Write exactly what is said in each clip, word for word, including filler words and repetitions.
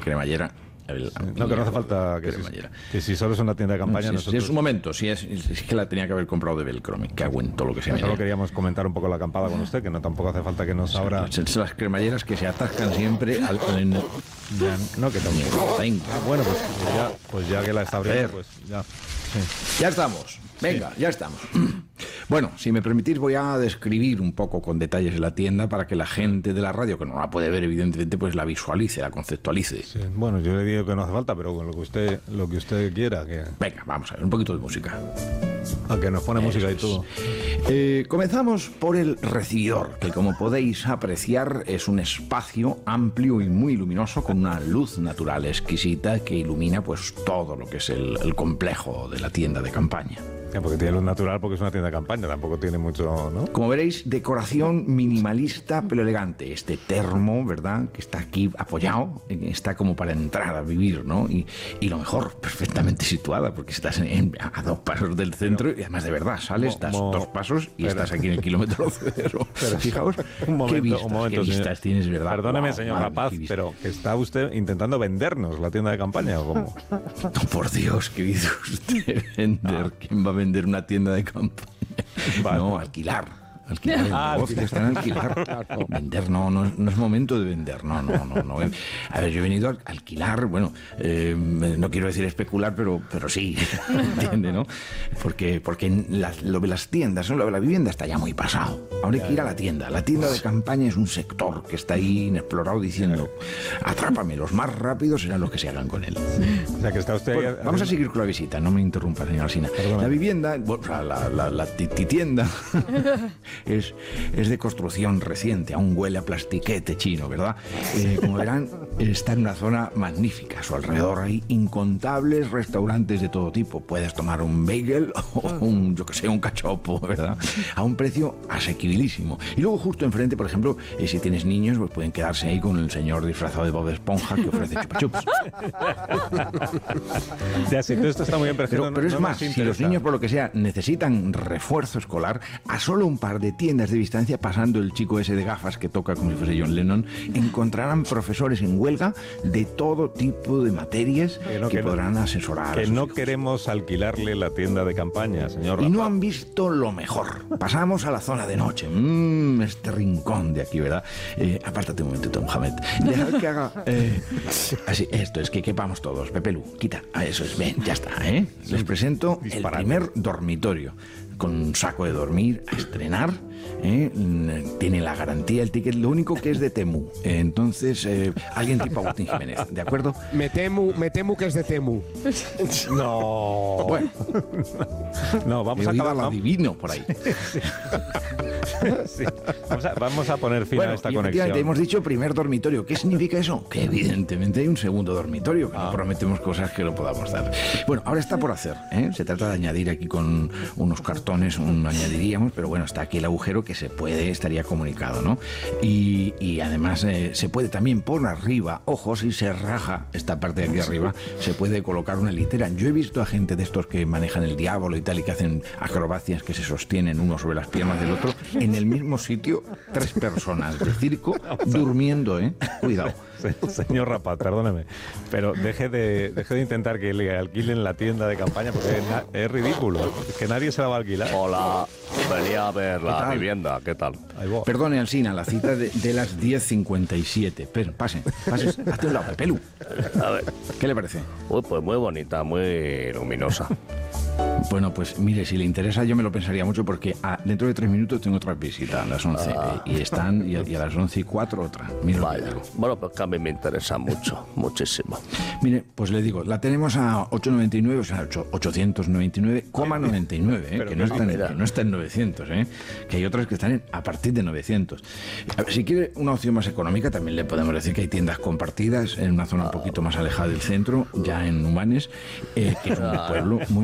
cremallera. El, no, que no hace falta que si, que si solo es una tienda de campaña. Sí, nosotros... es un momento, sí, es, es que la tenía que haber comprado de Velcro, me cago en todo lo que sea. Solo queríamos comentar un poco la acampada con usted, que no tampoco hace falta que nos abra. Las cremalleras que se atascan siempre al. En... Ya, no, que también. Ah, bueno, pues ya, pues ya que la está abriendo, pues ya. Sí. Ya estamos. Venga, sí. Ya estamos. Bueno, si me permitís voy a describir un poco con detalles la tienda para que la gente de la radio, que no la puede ver evidentemente, pues la visualice, la conceptualice. Sí, bueno, yo le digo que no hace falta, pero con lo que usted, lo que usted quiera. Que... Venga, vamos a ver, un poquito de música. Aunque nos pone Eso música y es. todo. Eh, comenzamos por el recibidor, que como podéis apreciar es un espacio amplio y muy luminoso con una luz natural exquisita que ilumina pues todo lo que es el, el complejo de la tienda de campaña. Sí, porque tiene luz natural porque es una tienda de campaña, tampoco tiene mucho, ¿no? Como veréis, decoración minimalista pero elegante. Este termo, ¿verdad?, que está aquí apoyado, está como para entrar a vivir, ¿no? Y, y lo mejor, perfectamente situada, porque estás en, a dos pasos del centro y además de verdad, sales, das mo, dos pasos y pero, estás aquí en el kilómetro cero. Pero fijaos, un momento, qué vistas, un momento, qué vistas señor. tienes, ¿verdad? Perdóneme, wow, señor madre, Rapaz, pero ¿está usted intentando vendernos la tienda de campaña o cómo? No, por Dios, ¿qué dice usted? Vender, ah. ¿Quién va a vender una tienda de campaña? Vale. No, alquilar. Alquilar el ah, negocio, está en alquilar. Claro. Vender, no, no, no es momento de vender, no, no, no, no. A ver, yo he venido a alquilar, bueno, eh, no quiero decir especular, pero, pero sí, ¿entiende, no? Porque, porque la, lo de las tiendas, ¿no? Lo de la vivienda está ya muy pasado. Ahora hay que ir a la tienda. La tienda de campaña es un sector que está ahí inexplorado diciendo, atrápame, los más rápidos serán los que se hagan con él. O sea, que está usted... Bueno, vamos a seguir con la visita, no me interrumpa, señora Alsina. La vivienda, bueno, la, la, la titienda... Es, es de construcción reciente, aún huele a plastiquete chino, ¿verdad? Eh, como verán, está en una zona magnífica. A su alrededor hay incontables restaurantes de todo tipo. Puedes tomar un bagel o un, yo que sé, un cachopo, ¿verdad? A un precio asequibilísimo. Y luego justo enfrente, por ejemplo, eh, si tienes niños, pues pueden quedarse ahí con el señor disfrazado de Bob Esponja que ofrece chupa chups. Ya sé, esto está muy bien, pero, pero, no, pero es no más, si los niños, por lo que sea, necesitan refuerzo escolar, a solo un par de tiendas de distancia, pasando el chico ese de gafas que toca como si fuese John Lennon, encontrarán profesores en huelga de todo tipo de materias que, no, que, que podrán no, asesorar. Que no hijos. Queremos alquilarle la tienda de campaña, señor. Y no han visto lo mejor. Pasamos a la zona de noche. Mmm, este rincón de aquí, ¿verdad? Eh, apártate un momento, Mohamed. Dejad que haga... Eh, así, esto es que quepamos todos. Pepe Lu, quita. Ah, eso es, ven, ya está, ¿eh? Les presento el primer dormitorio. Con un saco de dormir a estrenar, ¿eh? Tiene la garantía, el ticket, lo único que es de Temu. Eh, entonces, eh, alguien tipo Agustín Jiménez, ¿de acuerdo? Me temo, me temo que es de Temu. No. Bueno. No, vamos a acabar. Lo adivino por ahí. Sí. Vamos, a, vamos a poner fin bueno, a esta y conexión. Hemos dicho primer dormitorio. ¿Qué significa eso? Que evidentemente hay un segundo dormitorio, que ah. no prometemos cosas que lo podamos dar. Bueno, ahora está por hacer, ¿eh? Se trata de añadir aquí con unos cartones, un añadiríamos, pero bueno, está aquí el agujero que se puede, estaría comunicado, ¿no? Y, y además eh, se puede también por arriba, ojo, si se raja esta parte de aquí arriba, se puede colocar una litera. Yo he visto a gente de estos que manejan el diablo y tal, y que hacen acrobacias que se sostienen uno sobre las piernas del otro, en el mismo sitio, tres personas de circo durmiendo, ¿eh? Cuidado. Señor Rapaz, perdóneme, pero deje de, deje de intentar que le alquilen la tienda de campaña porque es, es ridículo, es que nadie se la va a alquilar. Hola, venía a ver la vivienda, ¿qué tal? Perdone, Alsina, la cita de, de las diez cincuenta y siete. Pero, pasen, pasen, hazte un lado, Pepelu. A ver. ¿Qué le parece? Uy, pues muy bonita, muy luminosa. Bueno, pues mire, si le interesa yo me lo pensaría mucho porque a, dentro de tres minutos tengo otra visita a las once ah. eh, y están y a, y a las once y cuatro otra. Mira Vaya. Bueno, pues que a mí me interesa mucho, muchísimo. Mire, pues le digo, la tenemos a ocho noventa y nueve, o sea, ochocientos noventa y nueve coma noventa y nueve, eh, que, no está en, que no está en novecientos, eh, que hay otras que están en, a partir de novecientos. A ver, si quiere una opción más económica, también le podemos decir que hay tiendas compartidas en una zona un poquito más alejada del centro, ya en Humanes, eh, que es un pueblo muy inclusivo.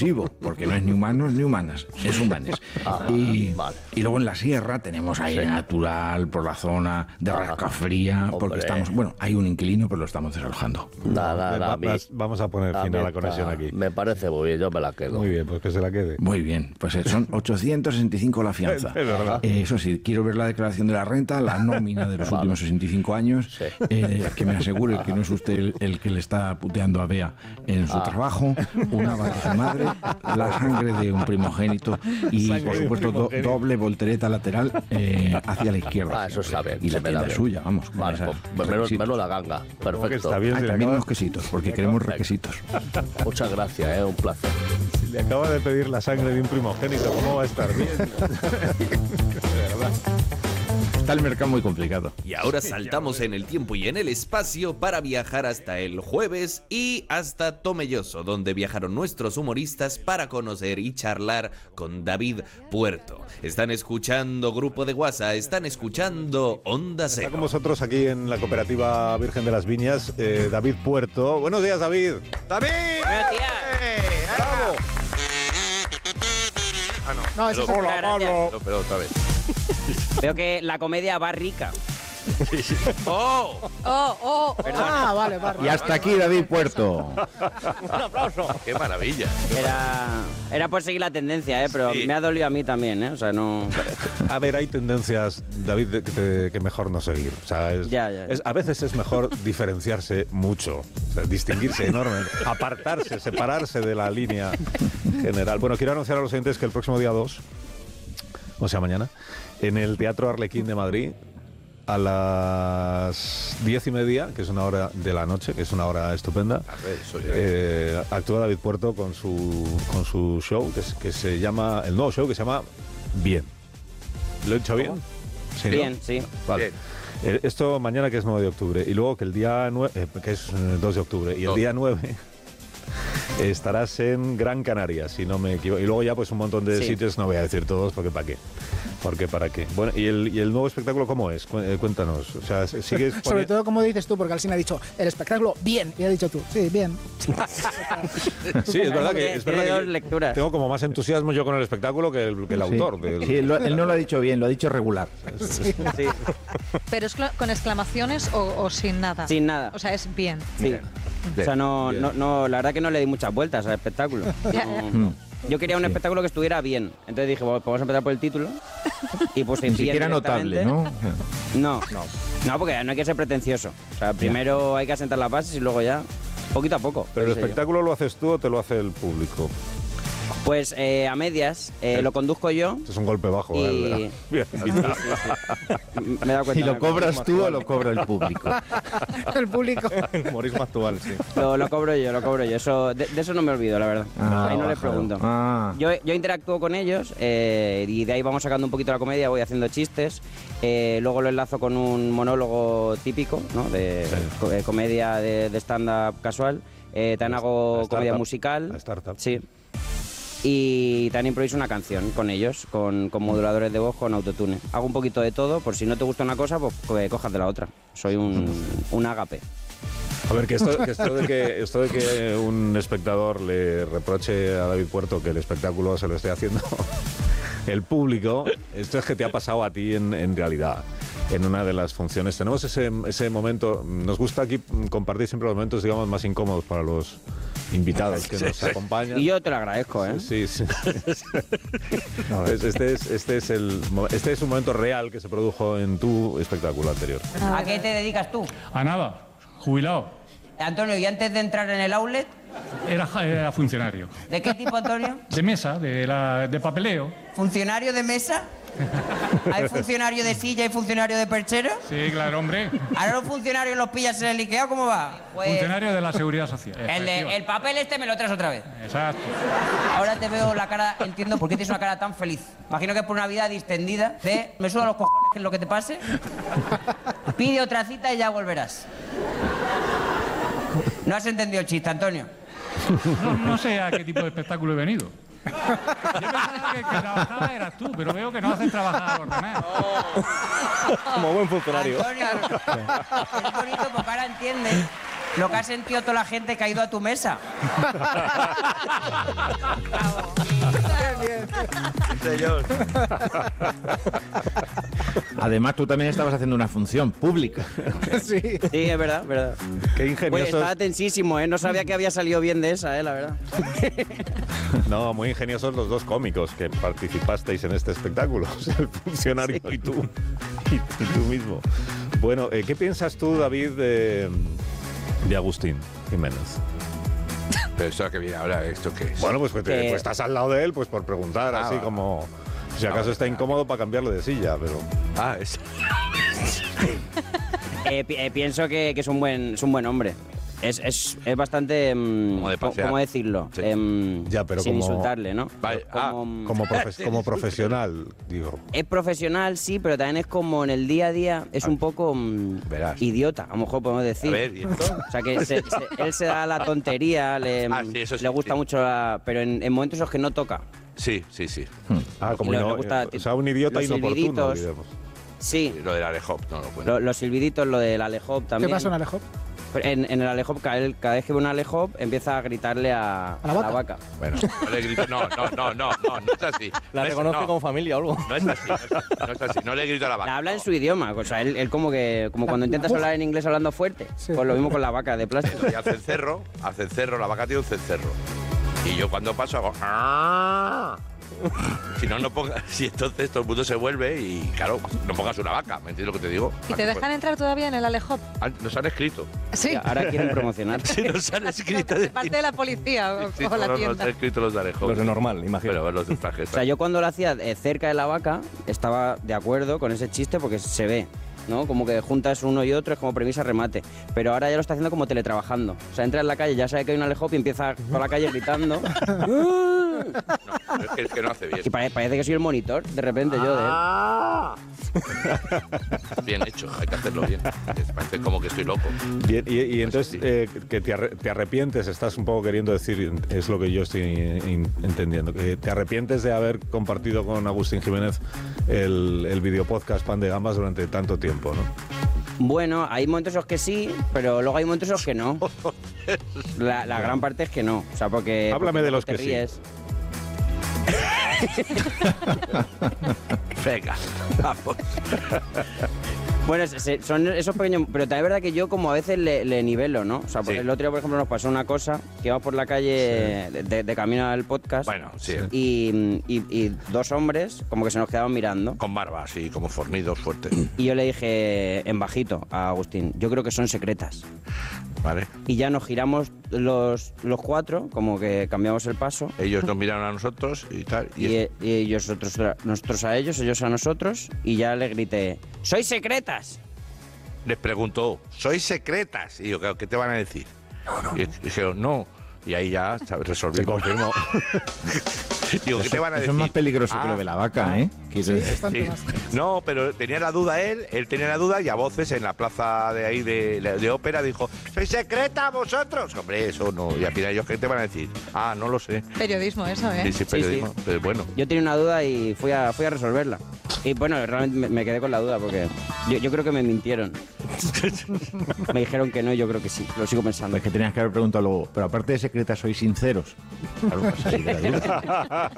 exclusivo, porque no es ni humanos ni humanas, es humanes. Ah, y, vale. y luego en la sierra tenemos aire Sí. natural por la zona de Ajá. Rascafría, porque Hombre. estamos, bueno, hay un inquilino, pero lo estamos desalojando. Nada, Va- nada, a mí- vas- vamos a poner a fin mí a la está- conexión aquí. Me parece muy bien, yo me la quedo. Muy bien, pues que se la quede. Muy bien, pues eh, son ochocientos sesenta y cinco la fianza. Es verdad. Eh, eso sí, quiero ver la declaración de la renta, la nómina de los Vale. últimos sesenta y cinco años, Sí. eh, que me asegure que no es usted el, el que le está puteando a Bea en su Ah. trabajo, una vaca de madre, la sangre de un primogénito y, Sangre por de un supuesto, do- primogénito. doble voltereta lateral eh, hacia la izquierda. Ah, eso está bien. Y la se me da tienda bien. suya, vamos. con Vale, esas pues menos, requisitos. menos la ganga. Como que Perfecto. está bien, Ah, se le también acaba- unos quesitos, porque queremos requisitos. Muchas gracias, eh, un placer. Le acaba de pedir la sangre de un primogénito, ¿cómo va a estar bien? De verdad. Está el mercado muy complicado. Y ahora saltamos en el tiempo y en el espacio para viajar hasta el jueves y hasta Tomelloso, donde viajaron nuestros humoristas para conocer y charlar con David Puerto. Están escuchando Grupo de WhatsApp, están escuchando Onda Está Cero. con vosotros aquí en la cooperativa Virgen de las Viñas, eh, David Puerto. Buenos días, David. ¡David! ¡Bravo! No, eso es una gracia. Pero, pero otra vez. Veo que la comedia va rica. ¡Oh! Oh, oh, Perdona. Ah, vale, vale. Y hasta aquí David Puerto. ¡Qué maravilla! Era, era por seguir la tendencia, ¿eh? Pero Sí. me ha dolido a mí también, ¿eh? O sea, no... A ver, hay tendencias, David, de- que, te- que mejor no seguir. O sea, es- Ya, ya, ya. es- a veces es mejor diferenciarse mucho, o sea, distinguirse enormemente, apartarse, separarse de la línea general. Bueno, quiero anunciar a los oyentes que el próximo día dos, o sea, mañana, en el Teatro Arlequín de Madrid, a las diez y media, que es una hora de la noche, que es una hora estupenda, A ver, eso ya. eh, actúa David Puerto con su, con su show, que, es- que se llama, el nuevo show que se llama Bien. ¿Lo he dicho bien? Sí, ¿no? Bien, sí. Vale. Eh, esto mañana, que es nueve de octubre, y luego que el día nueve, eh, que es eh, dos de octubre, y el Dos. día nueve estarás en Gran Canaria, si no me equivoco. Y luego ya pues un montón de Sí. sitios, no voy a decir todos, porque ¿para qué? Porque ¿para qué? Bueno, ¿y el, y el nuevo espectáculo cómo es? Cu- eh, Cuéntanos. O sea, ¿sigues Sobre poni- todo, como dices tú, porque Alsina ha dicho el espectáculo bien, y ha dicho tú, sí, bien. Sí, es verdad que, es verdad Tiene que dos lecturas. tengo como más entusiasmo yo con el espectáculo que el, que el autor. del- Sí, lo- él no lo ha dicho bien, lo ha dicho regular. Sí, ¿Pero es cla- con exclamaciones o, o sin nada? sin nada. O sea, es bien. Sí. O sea, no, no, no, la verdad que no le di muchas vueltas al espectáculo. No. Yo quería un espectáculo que estuviera bien. Entonces dije, bueno, pues vamos a empezar por el título. Y pues Ni bien siquiera notable, directamente. ¿no? No, no. No, porque no hay que ser pretencioso. O sea, primero hay que asentar las bases y luego ya, poquito a poco. Pero el pensé yo. espectáculo lo haces tú o te lo hace el público. Pues eh, a medias, eh, lo conduzco yo. Esto es un golpe bajo. Y- ¿eh? Bien. Me he dado cuenta. ¿Y lo cobras tú o lo cobra el público? El público. Humorismo actual, sí. Lo, lo cobro yo, lo cobro yo. Eso, de, de eso no me olvido, la verdad. Ah, Ahí no les bájalo. pregunto. Ah. Yo, yo interactúo con ellos eh, y de ahí vamos sacando un poquito la comedia, voy haciendo chistes. eh, luego lo enlazo con un monólogo típico, ¿no? De co- eh, comedia de, de stand-up casual. Eh, también La- hago la comedia startup. musical. La startup. Sí. Y también improviso una canción con ellos, con, con moduladores de voz, con autotune. Hago un poquito de todo, por si no te gusta una cosa, pues co- cojas de la otra. Soy un, un ágape. A ver, que esto, que esto de que esto de que un espectador le reproche a David Puerto que el espectáculo se lo esté haciendo el público, esto es que te ha pasado a ti en, en realidad, en una de las funciones. Tenemos ese, ese momento, nos gusta aquí compartir siempre los momentos, digamos, más incómodos para los invitados que nos acompañan. Y yo te lo agradezco, ¿eh? Sí, sí. Pues este, es, este, es el, mo- este es un momento real que se produjo en tu espectáculo anterior. ¿A qué te dedicas tú? A nada, jubilado. Antonio, y antes de entrar en el outlet, Era, era funcionario. ¿de qué tipo, Antonio? De mesa, de, la, de papeleo. ¿Funcionario de mesa? ¿Hay funcionario de silla y funcionario de perchero? Sí, claro, hombre. ¿Ahora los funcionarios los pillas en el Ikea? ¿Cómo va? Pues Funcionario de la Seguridad Social. el, de- el papel este me lo traes otra vez. Exacto. Ahora te veo la cara, entiendo por qué tienes una cara tan feliz. Imagino que es por una vida distendida de me suda los cojones que es lo que te pase. Pide otra cita y ya volverás. No has entendido el chiste, Antonio. No, no sé a qué tipo de espectáculo he venido. Yo pensaba que el que trabajaba eras tú, pero veo que no haces trabajar a los demás. Como buen funcionario. Antonio, es bonito porque ahora entiendes lo que ha sentido toda la gente que ha ido a tu mesa. Señor. Además, tú también estabas haciendo una función pública. Sí. Sí, es verdad, es verdad. Qué Pues ingeniosos. estaba tensísimo, ¿eh? No sabía que había salido bien de esa, ¿eh? La verdad. No, muy ingeniosos los dos cómicos que participasteis en este espectáculo, o sea, el funcionario y tú, y, y tú mismo. Bueno, eh, ¿qué piensas tú, David, de, de Agustín Jiménez? Pero esto que viene ahora, ¿esto qué es? Bueno, pues, que te- Que- pues estás al lado de él, pues por preguntar, Ah, así va. como... Si acaso Ah, está va. incómodo para cambiarle de silla, pero... Ah, es... Eh, pi- eh, pienso que, que es, un buen, es un buen hombre. Es, es, es bastante... mm, Como de co- pasear. ¿Cómo decirlo? Sí. Em, Ya, pero sin como- insultarle, ¿no? Vale, ah, Como- Como, profe- como profesional, digo. Es profesional, sí, pero también es como en el día a día, es un poco mm, Verás. idiota, a lo mejor podemos decir. A ver, ¿y esto? O sea, que se- se- él se da la tontería, le, Ah, sí, eso sí, le gusta sí. mucho, la- pero en, en momentos en los que no toca. Sí, sí, sí. Ah, como Y le- ino- le gusta- o sea, un idiota los inoportuno, silbiditos. digamos. Sí, Lo del Alejop, no lo cuento. lo- los silbiditos, lo del Alejop ¿Qué también. pasa en Alejo? En, en el Alejop, cada, él- cada vez que ve un Alejop, empieza a gritarle a, ¿A la vaca? Bueno, no le grito, no, no, no, no, no, no es así. La no es, reconoce no, como familia o algo. no es así, no es así, no es así, no le grito a la Le vaca. habla en no. su idioma, o sea, él, él como que como cuando intentas hablar en inglés hablando fuerte, Sí. pues lo mismo con la vaca de plástico. Y al cencerro, al cencerro, la vaca tiene un cencerro. Y yo cuando paso hago... "Ah". Si no, no pongas... Si entonces todo el mundo se vuelve y, claro, no pongas una vaca, ¿me entiendes lo que te digo? ¿Y te dejan entrar todavía en el Alejop? Ah, Nos han escrito. Sí. Y ahora quieren promocionar. Sí, nos han escrito. De parte de la policía o, Sí, o la no, no, tienda. Nos han escrito los de Alejop. Los de normal, imagino. Pero los de traje. O sea, yo cuando lo hacía eh, cerca de la vaca estaba de acuerdo con ese chiste porque se ve, ¿no? Como que juntas uno y otro, es como premisa remate. Pero ahora ya lo está haciendo como teletrabajando. O sea, entra en la calle, ya sabe que hay un Alejop y empieza por la calle gritando. No, es que, es que no hace bien. Y pare- parece que soy el monitor, de repente yo de él. Ah. Bien hecho, hay que hacerlo bien. Es- Parece como que estoy loco. Bien, y, y entonces, sí. eh, que te, arre- te arrepientes, estás un poco queriendo decir, es lo que yo estoy in- entendiendo, que te arrepientes de haber compartido con Agustín Jiménez el, el videopodcast Pan de Gambas durante tanto tiempo, ¿no? Bueno, hay momentos en los que sí, pero luego hay momentos en los que no. La, la gran parte es que no. O sea, porque. Háblame porque de los te que sí. ríes. Venga, vamos. Bueno, se- se- son esos pequeños. Pero también es verdad que yo, como a veces le, le nivelo, ¿no? O sea, por- Sí. el otro día, por ejemplo, nos pasó una cosa que íbamos por la calle de, de- de camino al podcast. Bueno, sí. Y, y- y dos hombres, como que se nos quedaban mirando. Con barba, así, como fornidos, fuertes. Y yo le dije en bajito a Agustín, yo creo que son secretas. ¿Vale? Y ya nos giramos los, los cuatro, como que cambiamos el paso. Ellos nos miraron a nosotros y tal. Y, Y, es- y ellos nosotros, nosotros a ellos, ellos a nosotros, y ya le grité, ¡sois secretas! les preguntó, ¿sois secretas? Y yo, ¿qué te van a decir? Y dijeron, no. Y ahí ya ¿sabes? resolví. Se confirmó. Digo, ¿qué te van a Eso decir? es más peligroso Ah, que lo de la vaca, ¿eh? Quiero decir. sí. No, pero tenía la duda él, él tenía la duda y a voces en la plaza de ahí de, de ópera dijo, ¿sois secreta vosotros? Hombre, eso no. Y al final ellos, ¿qué te van a decir? Ah, no lo sé. Periodismo eso, ¿eh? Sí, sí, periodismo. Pero bueno. Yo tenía una duda y fui a, fui a resolverla. Y bueno, realmente me, me quedé con la duda porque yo, yo creo que me mintieron. Me dijeron que no y yo creo que sí, lo sigo pensando. Es que tenías que haber preguntado luego, pero aparte de secretas, ¿sois sinceros? Claro, pues así queda duda.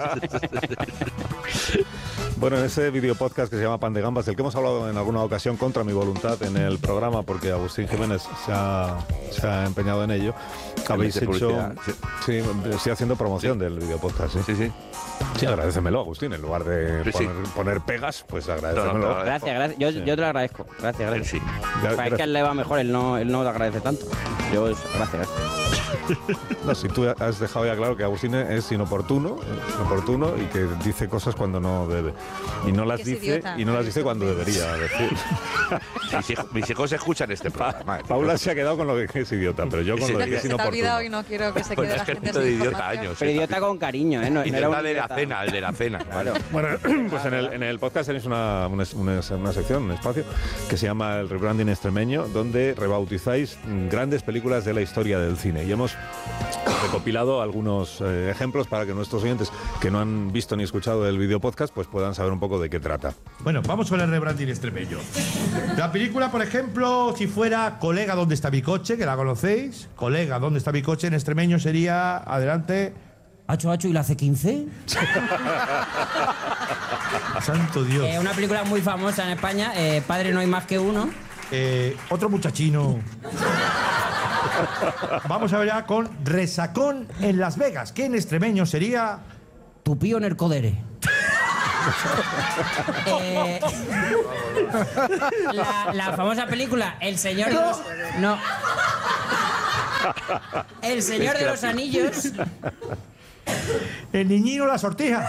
Bueno, en ese video podcast que se llama Pan de Gambas, del que hemos hablado en alguna ocasión contra mi voluntad en el programa, porque Agustín Jiménez se ha, se ha empeñado en ello, habéis mete hecho... publicidad, Sí, estoy haciendo promoción del video podcast. Sí, sí. Sí, sí agradécemelo, Agustín, en lugar de Sí, sí. poner, poner pegas, pues agradécemelo. No, no, no, Gracias, gracias. Yo, yo te lo agradezco. Gracias, gracias. Sí. Ya, Es que a él le va mejor, él no, él no lo agradece tanto. Yo, gracias, gracias. No, si tú has dejado ya claro que Agustín es inoportuno, es inoportuno y que dice cosas cuando no debe. Y no las Que es dice idiota. y no las dice cuando debería decir. Mis hijos, mis hijos escuchan este programa. ¿eh? Paula se ha quedado con lo que es idiota, pero yo con Sí, lo Lo de que que es se te ha olvidado inoportuno. y no quiero que se Pues quede es la que gente el sin de idiota información. años. Pero ¿eh? idiota con cariño, ¿eh? No, no era Idiota un de la idiota. cena, el de la cena. Claro. Bueno, pues en el, en el podcast tenéis una, una, una, una sección, un espacio, que se llama El Rebranding Extremeño, donde rebautizáis mm, grandes películas de la historia del cine. Y hemos recopilado algunos eh, ejemplos para que nuestros oyentes que no han visto ni escuchado el video podcast pues puedan saber un poco de qué trata. Bueno, vamos con el rebranding extremeño. La película, por ejemplo, si fuera Colega, ¿dónde está mi coche? Que la conocéis. Colega, ¿dónde está mi coche? En extremeño sería, adelante... ¿Hacho, hacho y la C quince? Santo Dios. Eh, una película muy famosa en España, eh, Padre no hay más que uno. Eh, otro muchachino. Vamos a ver ya con Resacón en Las Vegas, que en extremeño sería... Tupío en el codere. eh, la, la famosa película El Señor de los... No. El Señor de los Anillos... El niñino la sortija.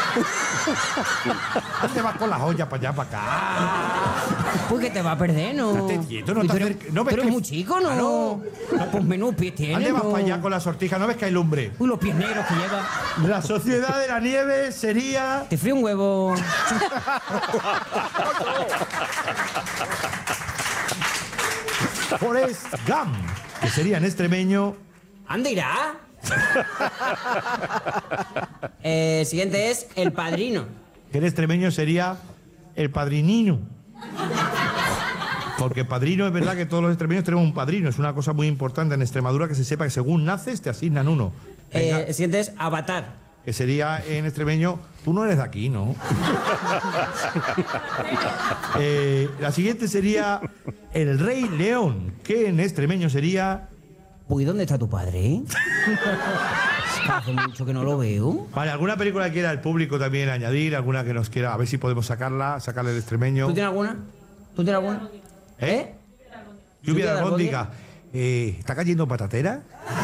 ¿Dónde vas con las ollas para allá, para acá? Pues que te va a perder, ¿no? Estate quieto, no Tú te eres, acerques. ¿No ves tú eres que- muy chico, ¿no? Ah, no. Pues menudo pie tienes, ¿Dónde vas ¿no? para allá con la sortija? ¿No ves que hay lumbre? Uy, los pies negros que lleva. La Sociedad de la Nieve sería... Te frío un huevo. Forrest Gump, que sería en extremeño... ¿Ande irá? eh, siguiente es El Padrino. Que en extremeño sería el padrinino. Porque padrino, es verdad que todos los extremeños tenemos un padrino. Es una cosa muy importante en Extremadura que se sepa que según naces te asignan uno. Venga, Eh, el siguiente es Avatar. que sería en extremeño, tú no eres de aquí, ¿no? Eh, la siguiente sería El Rey León, que en extremeño sería... Uy, ¿dónde está tu padre? Hace mucho que no lo veo. Vale, ¿alguna película que quiera el público también añadir? ¿Alguna que nos quiera? A ver si podemos sacarla, sacarle el extremeño. ¿Tú tienes alguna? ¿Tú tienes alguna? ¿Eh? Lluvia de albóndiga. Eh, ¿Está cayendo patatera?